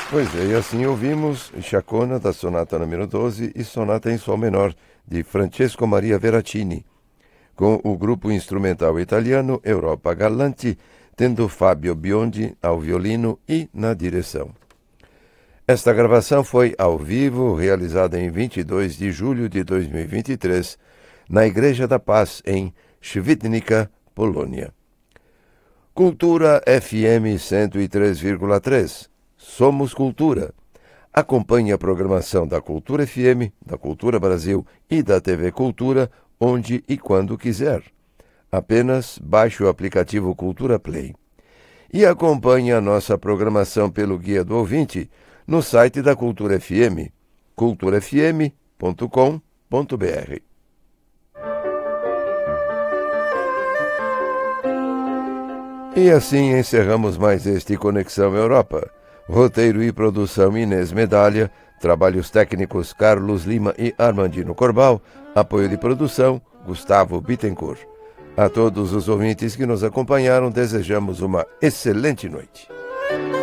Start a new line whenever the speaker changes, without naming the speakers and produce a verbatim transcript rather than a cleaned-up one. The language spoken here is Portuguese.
Pois é, e assim ouvimos Chacona, da Sonata número doze, e Sonata em Sol Menor, de Francesco Maria Veracini, com o grupo instrumental italiano Europa Galante, tendo Fábio Biondi ao violino e na direção. Esta gravação foi ao vivo, realizada em vinte e dois de julho de dois mil e vinte e três, na Igreja da Paz, em Świdnica, Polônia. Cultura F M cento e três vírgula três. Somos Cultura. Acompanhe a programação da Cultura F M, da Cultura Brasil e da T V Cultura, onde e quando quiser. Apenas baixe o aplicativo Cultura Play. E acompanhe a nossa programação pelo Guia do Ouvinte no site da Cultura F M, cultura f m ponto com ponto b r. E assim encerramos mais este Conexão Europa. Roteiro e produção Inês Medalha, trabalhos técnicos Carlos Lima e Armandino Corbal, apoio de produção Gustavo Bittencourt. A todos os ouvintes que nos acompanharam, desejamos uma excelente noite.